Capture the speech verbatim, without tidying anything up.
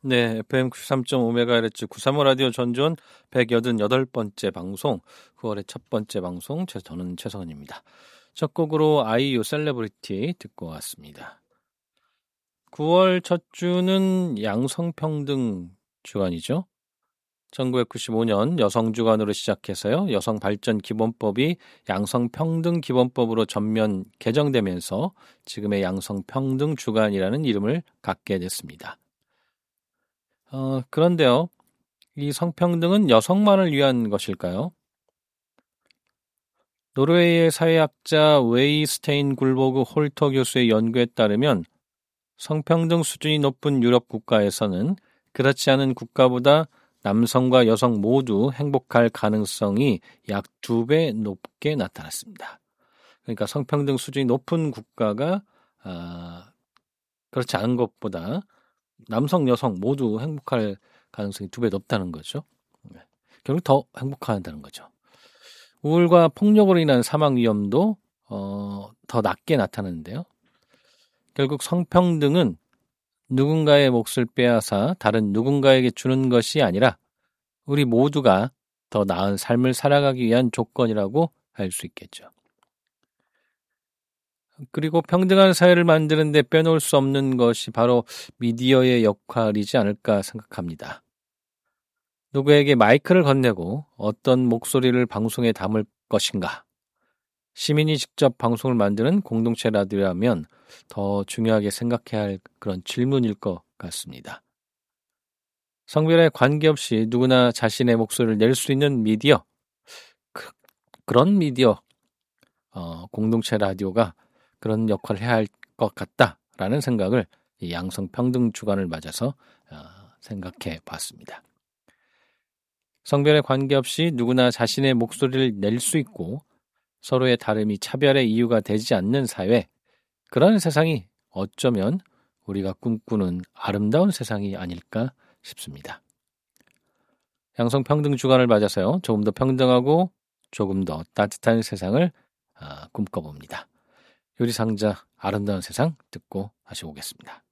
네, 에프엠 구십삼 점 오 메가헤르츠 구삼오 라디오 전전 백팔십팔 번째 방송, 구월의 첫 번째 방송, 저는 최성은입니다. 첫 곡으로 아이유 셀레브리티 듣고 왔습니다. 구월 첫 주는 양성평등 주간이죠. 천구백구십오 년 여성주간으로 시작해서요. 여성발전기본법이 양성평등기본법으로 전면 개정되면서 지금의 양성평등주간이라는 이름을 갖게 됐습니다. 어, 그런데요, 이 성평등은 여성만을 위한 것일까요? 노르웨이의 사회학자 웨이스테인 굴보그 홀터 교수의 연구에 따르면 성평등 수준이 높은 유럽 국가에서는 그렇지 않은 국가보다 남성과 여성 모두 행복할 가능성이 약 두 배 높게 나타났습니다. 그러니까 성평등 수준이 높은 국가가 아, 그렇지 않은 것보다 남성, 여성 모두 행복할 가능성이 두 배 높다는 거죠. 결국 더 행복하다는 거죠. 우울과 폭력으로 인한 사망 위험도 어, 더 낮게 나타나는데요. 결국 성평등은 누군가의 몫을 빼앗아 다른 누군가에게 주는 것이 아니라 우리 모두가 더 나은 삶을 살아가기 위한 조건이라고 할 수 있겠죠. 그리고 평등한 사회를 만드는 데 빼놓을 수 없는 것이 바로 미디어의 역할이지 않을까 생각합니다. 누구에게 마이크를 건네고 어떤 목소리를 방송에 담을 것인가? 시민이 직접 방송을 만드는 공동체 라디오라면 더 중요하게 생각해야 할 그런 질문일 것 같습니다. 성별에 관계없이 누구나 자신의 목소리를 낼 수 있는 미디어, 그, 그런 미디어, 어, 공동체 라디오가 그런 역할을 해야 할 것 같다라는 생각을 이 양성평등 주간을 맞아서 어, 생각해 봤습니다. 성별에 관계없이 누구나 자신의 목소리를 낼 수 있고 서로의 다름이 차별의 이유가 되지 않는 사회, 그런 세상이 어쩌면 우리가 꿈꾸는 아름다운 세상이 아닐까 싶습니다. 양성평등 주간을 맞아서요. 조금 더 평등하고 조금 더 따뜻한 세상을 아, 꿈꿔봅니다. 요리상자 아름다운 세상 듣고 다시 오겠습니다.